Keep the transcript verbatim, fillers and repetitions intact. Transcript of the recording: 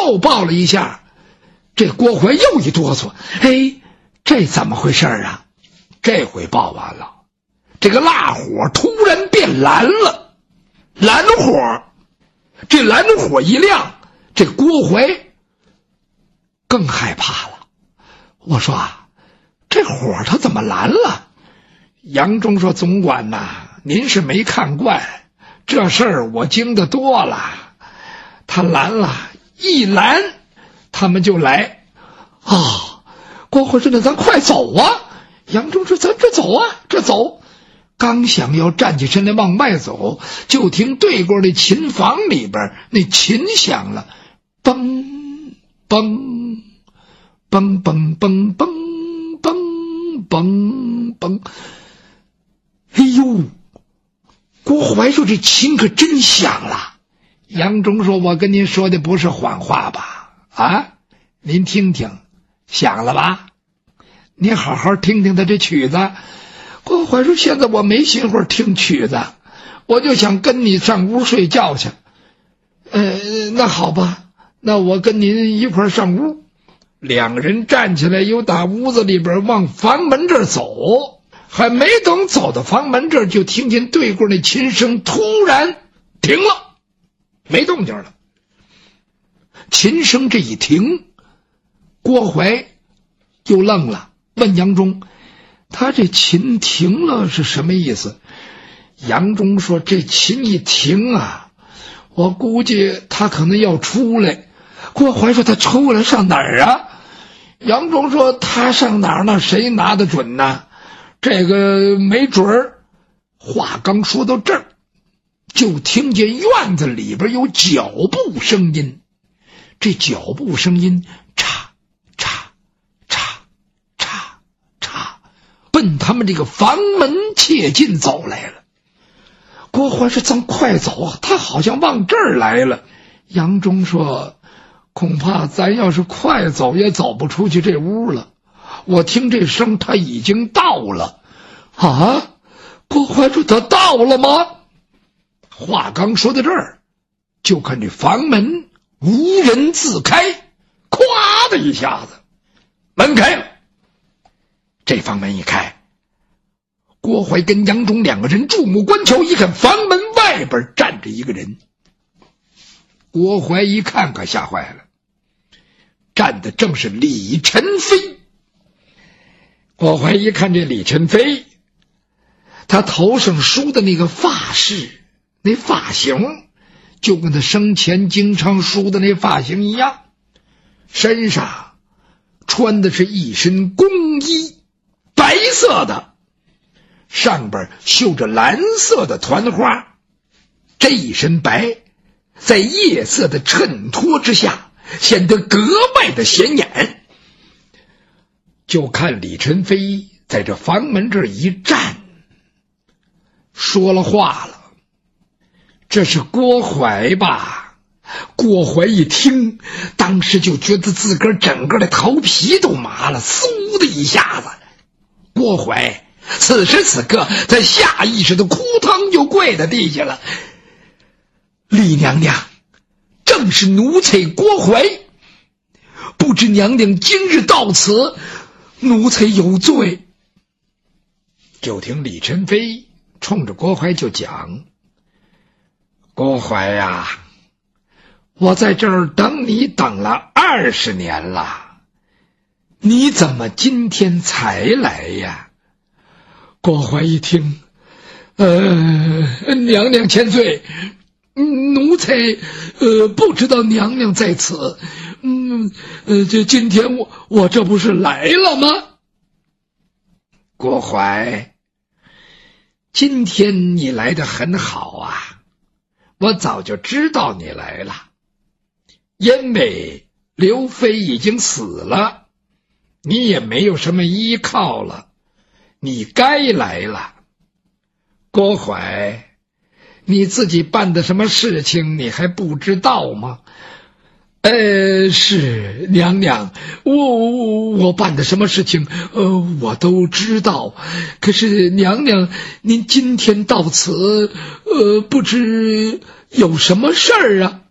又抱了一下，这郭槐又一哆嗦，哎，这怎么回事啊？这回抱完了，这个蜡火突然变蓝了，蓝火，这蓝火一亮，这郭槐更害怕了。我说啊，这火它怎么蓝了？杨忠说，总管呐，您是没看惯，这事儿我经得多了。他蓝了，一蓝他们就来啊。郭槐说，那咱快走啊。杨忠说，咱这走啊，这走。刚想要站起身来往外走，就听对过的琴房里边那琴响了，嘣嘣嘣嘣嘣嘣嘣嘣嘣。哎呦，郭槐说，这琴可真响了。杨忠说，我跟您说的不是谎话吧？啊，您听听，响了吧？你好好听听他这曲子。郭槐说，现在我没心会听曲子，我就想跟你上屋睡觉去。呃，那好吧，那我跟您一块上屋。两个人站起来，又打屋子里边往房门这儿走，还没等走到房门这儿，就听见对过那琴声突然停了，没动静了。琴声这一停，郭槐又愣了，问杨忠，他这琴停了是什么意思？杨忠说，这琴一停啊，我估计他可能要出来。郭槐说，他出来上哪儿啊？杨忠说，他上哪儿呢？谁拿得准呢？这个没准儿。话刚说到这儿，就听见院子里边有脚步声音，这脚步声音嚓嚓嚓嚓嚓，奔他们这个房门切近走来了。郭槐说，咱快走啊，他好像往这儿来了。杨忠说，恐怕咱要是快走也走不出去这屋了，我听这声他已经到了。啊，郭槐说，他到了吗？话刚说到这儿，就看这房门无人自开，咵的一下子门开了。这房门一开，郭槐跟杨忠两个人注目观瞧，一看房门外边站着一个人。郭槐一看可吓坏了，站的正是李宸飞。郭槐一看这李宸飞，他头上梳的那个发饰，那发型就跟他生前经常梳的那发型一样，身上穿的是一身工衣，白色的，上边绣着蓝色的团花。这一身白在夜色的衬托之下显得格外的显眼。就看李宸飞在这房门这儿一站，说了话了，这是郭槐吧？郭槐一听，当时就觉得自个儿整个的头皮都麻了，嗖的一下子。郭槐此时此刻他下意识的扑腾就跪在地下了。李娘娘，正是奴才郭槐，不知娘娘今日到此，奴才有罪。就听李宸飞冲着郭槐就讲，郭槐呀，我在这儿等你等了二十年了，你怎么今天才来呀？郭槐一听，呃，娘娘千岁，奴才呃不知道娘娘在此，嗯呃这今天我我这不是来了吗？郭槐，今天你来得很好啊，我早就知道你来了，因为刘飞已经死了，你也没有什么依靠了，你该来了。郭槐，你自己办的什么事情你还不知道吗？呃，是娘娘，我我办的什么事情，呃，我都知道。可是娘娘，您今天到此，呃，不知有什么事儿啊？